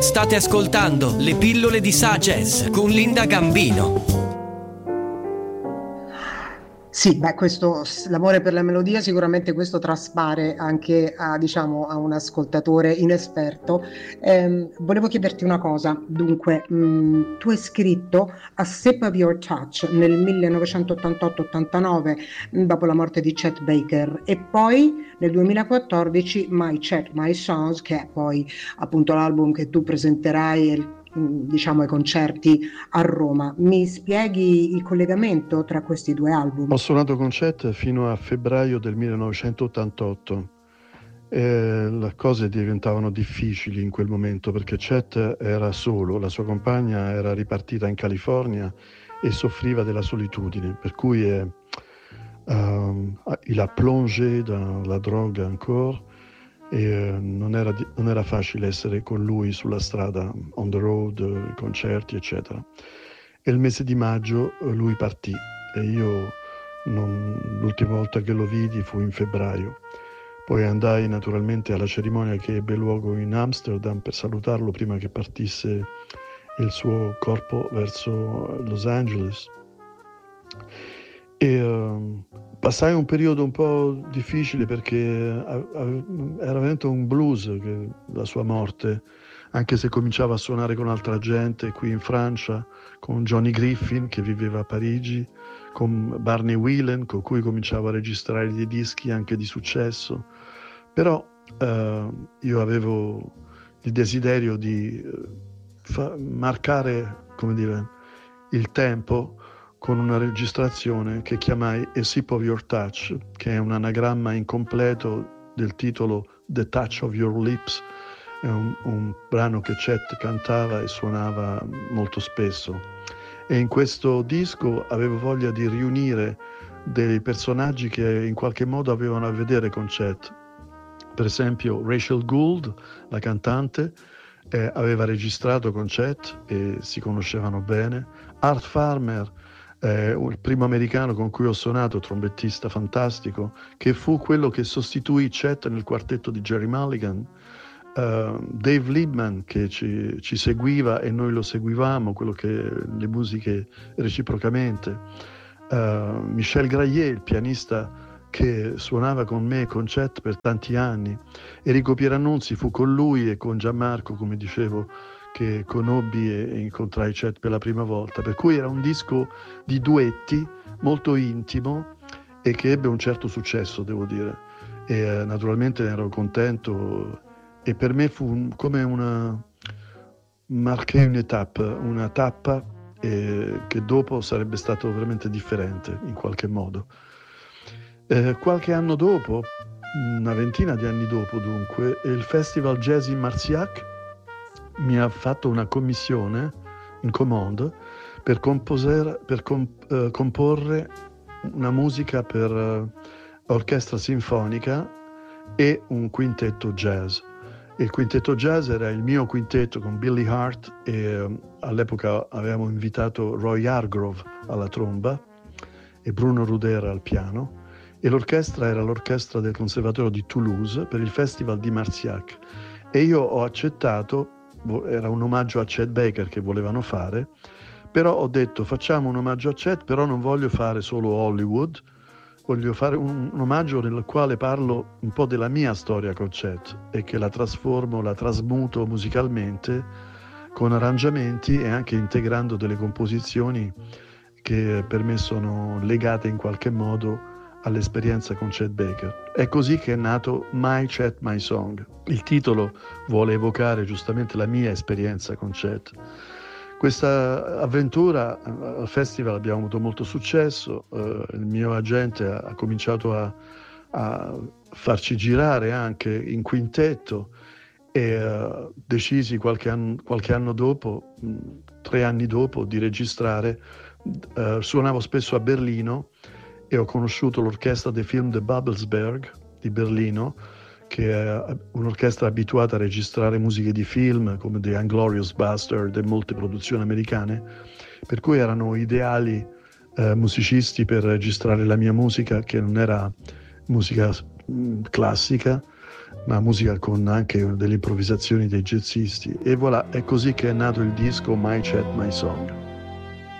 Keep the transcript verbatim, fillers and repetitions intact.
State ascoltando le pillole di Sagez con Linda Gambino. Sì, beh, questo s- l'amore per la melodia sicuramente questo traspare anche a, diciamo, a un ascoltatore inesperto. Ehm, volevo chiederti una cosa, dunque, mh, tu hai scritto A Sip of Your Touch nel millenovecentottantotto ottantanove, mh, dopo la morte di Chet Baker, e poi nel duemilaquattordici My Chet, My Songs, che è poi appunto l'album che tu presenterai, mh, diciamo, ai concerti a Roma. Mi spieghi il collegamento tra questi due album? Ho suonato con Chet fino a febbraio del millenovecentottantotto. E le cose diventavano difficili in quel momento perché Chet era solo, la sua compagna era ripartita in California e soffriva della solitudine, per cui eh, um, il a plongé dans la drogue encore e eh, non era, di- non era facile essere con lui sulla strada, on the road, eh, concerti, eccetera. E il mese di maggio eh, lui partì e io non- l'ultima volta che lo vidi fu in febbraio. Poi andai naturalmente alla cerimonia che ebbe luogo in Amsterdam per salutarlo prima che partisse il suo corpo verso Los Angeles. E ehm, passai un periodo un po' difficile perché a- a- era veramente un blues che- la sua morte, anche se cominciava a suonare con altra gente qui in Francia, con Johnny Griffin che viveva a Parigi, con Barney Whelan con cui cominciavo a registrare dei dischi anche di successo. Però eh, io avevo il desiderio di eh, fa- marcare, come dire, il tempo con una registrazione che chiamai A Sip of Your Touch, che è un anagramma incompleto del titolo The Touch of Your Lips. È un, un brano che Chet cantava e suonava molto spesso. E in questo disco avevo voglia di riunire dei personaggi che in qualche modo avevano a vedere con Chet. Per esempio Rachel Gould, la cantante, eh, aveva registrato con Chet e si conoscevano bene. Art Farmer, eh, il primo americano con cui ho suonato, trombettista fantastico, che fu quello che sostituì Chet nel quartetto di Jerry Mulligan. Uh, Dave Liebman che ci, ci seguiva e noi lo seguivamo, quello che le musiche reciprocamente. Uh, Michel Graillet, il pianista che suonava con me e con Chet per tanti anni. Enrico Pierannunzi fu con lui e con Gianmarco, come dicevo, che conobbi e, e incontrai Chet per la prima volta, per cui era un disco di duetti molto intimo e che ebbe un certo successo, devo dire, e eh, naturalmente ero contento e per me fu un, come una marqué une étape, una tappa eh, che dopo sarebbe stato veramente differente in qualche modo. Eh, qualche anno dopo, una ventina di anni dopo dunque, il Festival Jazz in Marciac mi ha fatto una commissione, in commande, per, composer, per comp- eh, comporre una musica per eh, orchestra sinfonica e un quintetto jazz. Il quintetto jazz era il mio quintetto con Billy Hart e eh, all'epoca avevamo invitato Roy Hargrove alla tromba e Bruno Rudera al piano, e l'orchestra era l'orchestra del Conservatorio di Toulouse per il Festival di Marciac. E io ho accettato, era un omaggio a Chet Baker che volevano fare, però ho detto facciamo un omaggio a Chet, però non voglio fare solo Hollywood, voglio fare un, un omaggio nel quale parlo un po' della mia storia con Chet e che la trasformo, la trasmuto musicalmente con arrangiamenti e anche integrando delle composizioni che per me sono legate in qualche modo all'esperienza con Chet Baker. È così che è nato My Chet, My Song. Il titolo vuole evocare giustamente la mia esperienza con Chet. Questa avventura al festival abbiamo avuto molto successo, uh, il mio agente ha, ha cominciato a, a farci girare anche in quintetto e uh, decisi qualche anno, qualche anno dopo, mh, tre anni dopo, di registrare. Uh, suonavo spesso a Berlino e ho conosciuto l'orchestra dei film de Babelsberg di Berlino, che è un'orchestra abituata a registrare musiche di film come The Inglourious Bastard e molte produzioni americane, per cui erano ideali eh, musicisti per registrare la mia musica, che non era musica mh, classica, ma musica con anche delle improvvisazioni dei jazzisti, e voilà, è così che è nato il disco My Chat My Song.